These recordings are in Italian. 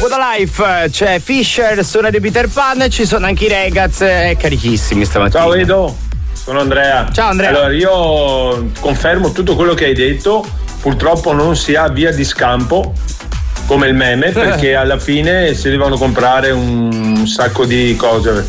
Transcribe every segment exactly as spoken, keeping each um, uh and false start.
Life c'è Fisher, storia di Peter Pan, ci sono anche i Regaz, è carichissimi stamattina. Ciao Edo, sono Andrea. Ciao Andrea. Allora io confermo tutto quello che hai detto, purtroppo non si ha via di scampo come il meme, perché alla fine si devono comprare un sacco di cose,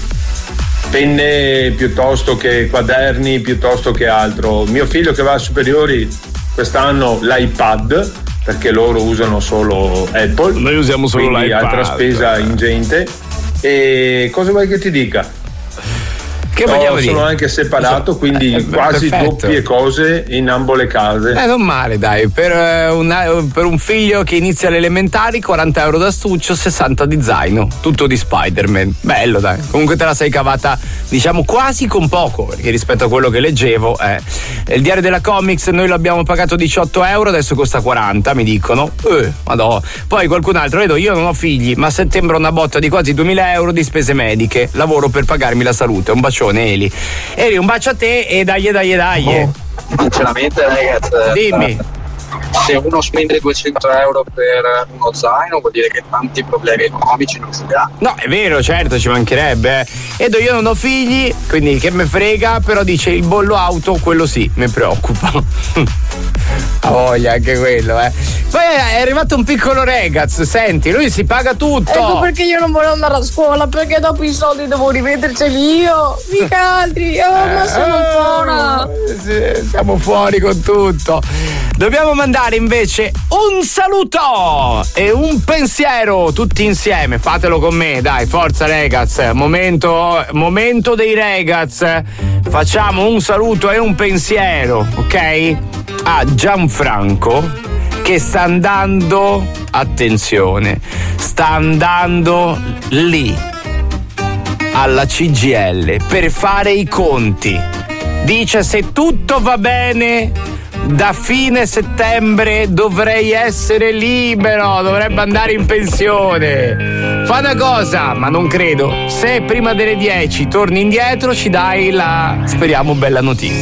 penne piuttosto che quaderni, piuttosto che altro. Mio figlio che va a superiori quest'anno l'iPad, perché loro usano solo Apple. Noi usiamo solo quindi l'iPad. altra spesa ingente. E cosa vuoi che ti dica? Che no, vogliamo sono dire? anche separato, quindi eh, quasi perfetto. doppie cose in ambo le case. Eh, non male, dai, per, eh, una, per un figlio che inizia le elementari, quaranta euro d'astuccio, sessanta di zaino, tutto di Spider-Man. Bello, dai. Comunque te la sei cavata, diciamo, quasi con poco, perché rispetto a quello che leggevo, eh. Il diario della Comics noi l'abbiamo pagato diciotto euro, adesso costa quaranta, mi dicono. Eh, madò. Poi qualcun altro, vedo, io non ho figli, ma a settembre ho una botta di quasi duemila euro di spese mediche. Lavoro per pagarmi la salute. Un bacione, Eli. Eli, un bacio a te e dai, dai, dai. Oh, sinceramente, ragazzi, dimmi. Se uno spende duecento euro per uno zaino vuol dire che tanti problemi economici non si ha. No, è vero, certo, ci mancherebbe. Edo, io non ho figli, quindi che me frega, però dice il bollo auto, quello sì, mi preoccupa. Ha voglia anche quello, eh. Poi è arrivato un piccolo Regaz, senti, lui si paga tutto. Ecco perché io non volevo andare a scuola, perché dopo i soldi devo rimetterceli io, mica altri. Oh, ma sono buona. Sì, siamo fuori con tutto. Dobbiamo mandare invece un saluto e un pensiero tutti insieme. Fatelo con me, dai, forza Regaz. Momento, momento dei Regaz. Facciamo un saluto e un pensiero, ok? A Gianfranco, che sta andando, attenzione, sta andando lì alla C G I L per fare i conti. Dice: se tutto va bene, da fine settembre dovrei essere libero, dovrebbe andare in pensione. Fa una cosa, ma non credo, se prima delle dieci torni indietro ci dai la, speriamo, bella notizia.